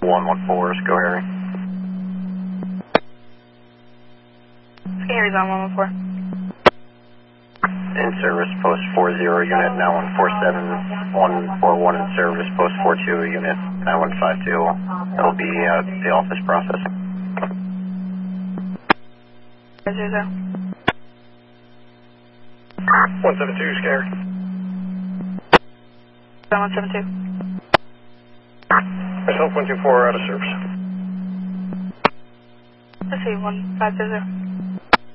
114 is Go Harry. Harry's on 114. In service, post 40, unit 9147, 141 in service, post 42, unit 9152. It'll be the office processing. 0. 172, Scary. 172. Myself, 124 out of service. Let's see, 1500.